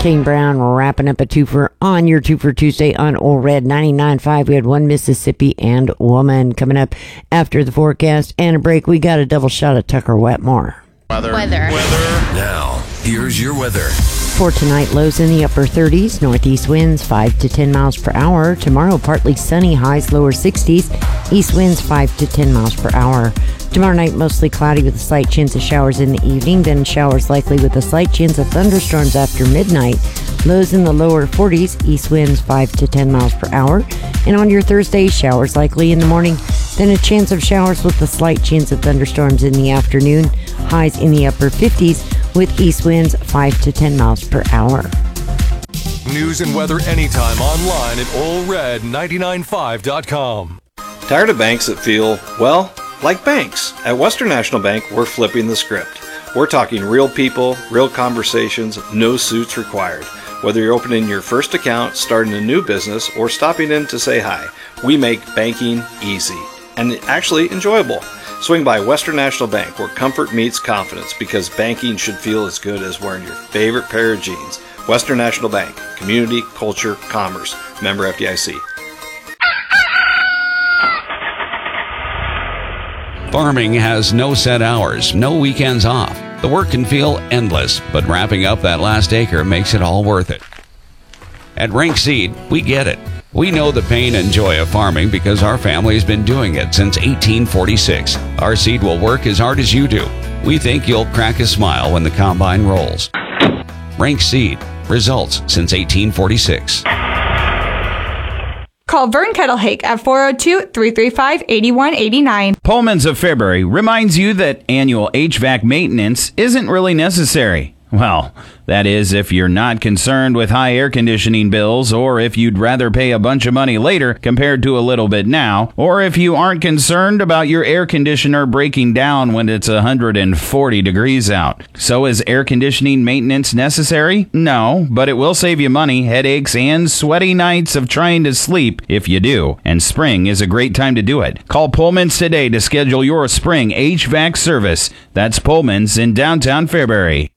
Kane Brown wrapping up a twofer on your Two for Tuesday on Old Red 99.5. We had One Mississippi and Woman. Coming up after the forecast and a break, we got a double shot of Tucker Wetmore. Weather. Now, here's your weather. For tonight, lows in the upper 30s, northeast winds 5 to 10 miles per hour. Tomorrow, partly sunny, highs lower 60s, east winds 5 to 10 miles per hour. Tomorrow night, mostly cloudy with a slight chance of showers in the evening, then showers likely with a slight chance of thunderstorms after midnight. Lows in the lower 40s, east winds 5 to 10 miles per hour. And on your Thursday, showers likely in the morning, then a chance of showers with a slight chance of thunderstorms in the afternoon. Highs in the upper 50s with east winds 5 to 10 miles per hour. News and weather anytime online at allred995.com. Tired of banks that feel, well, like banks? At Western National Bank, we're flipping the script. We're talking real people, real conversations, no suits required. Whether you're opening your first account, starting a new business, or stopping in to say hi, we make banking easy and actually enjoyable. Swing by Western National Bank, where comfort meets confidence, because banking should feel as good as wearing your favorite pair of jeans. Western National Bank, community, culture, commerce. Member FDIC. Farming has no set hours, no weekends off. The work can feel endless, but wrapping up that last acre makes it all worth it. At Rank Seed, we get it. We know the pain and joy of farming because our family has been doing it since 1846. Our seed will work as hard as you do. We think you'll crack a smile when the combine rolls. Rank Seed. Results since 1846. Call Vern Kettlehake at 402-335-8189. Pullman's of Fairbury reminds you that annual HVAC maintenance isn't really necessary. Well, that is if you're not concerned with high air conditioning bills, or if you'd rather pay a bunch of money later compared to a little bit now, or if you aren't concerned about your air conditioner breaking down when it's 140 degrees out. So is air conditioning maintenance necessary? No, but it will save you money, headaches, and sweaty nights of trying to sleep if you do. And spring is a great time to do it. Call Pullman's today to schedule your spring HVAC service. That's Pullman's in downtown Fairbury.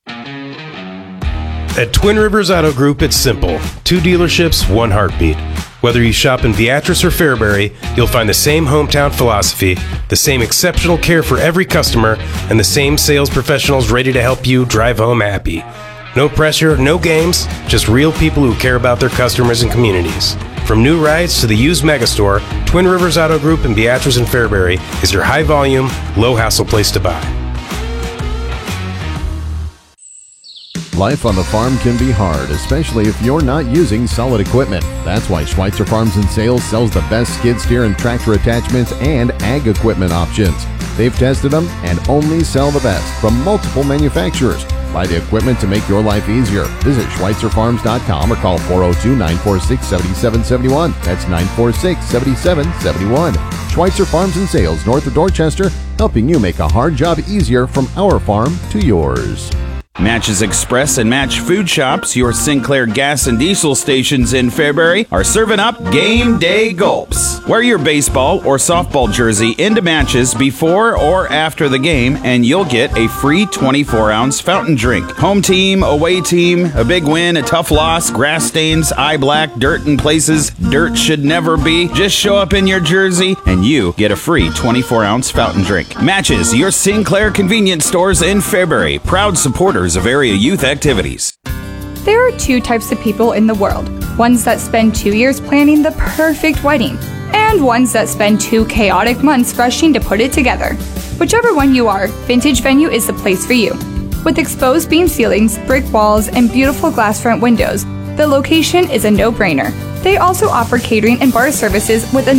At Twin Rivers Auto Group, it's simple. 2 dealerships, 1 heartbeat. Whether you shop in Beatrice or Fairbury, you'll find the same hometown philosophy, the same exceptional care for every customer, and the same sales professionals ready to help you drive home happy. No pressure, no games, just real people who care about their customers and communities. From new rides to the used megastore, Twin Rivers Auto Group in Beatrice and Fairbury is your high-volume, low-hassle place to buy. Life on the farm can be hard, especially if you're not using solid equipment. That's why Schweitzer Farms and Sales sells the best skid steer and tractor attachments and ag equipment options. They've tested them and only sell the best from multiple manufacturers. Buy the equipment to make your life easier. Visit SchweizerFarms.com or call 402-946-7771. That's 946-7771. Schweitzer Farms and Sales, north of Dorchester, helping you make a hard job easier from our farm to yours. Matches Express and Match Food Shops, your Sinclair gas and diesel stations in Fairbury, are serving up game day gulps. Wear your baseball or softball jersey into Matches before or after the game, and you'll get a free 24-ounce fountain drink. Home team, away team, a big win, a tough loss, grass stains, eye black, dirt in places dirt should never be. Just show up in your jersey, and you get a free 24-ounce fountain drink. Matches, your Sinclair convenience stores in Fairbury, proud supporters of area youth activities. There are 2 types of people in the world. Ones that spend 2 years planning the perfect wedding, and ones that spend 2 chaotic months rushing to put it together. Whichever one you are, Vintage Venue is the place for you. With exposed beam ceilings, brick walls, and beautiful glass front windows, the location is a no-brainer. They also offer catering and bar services with a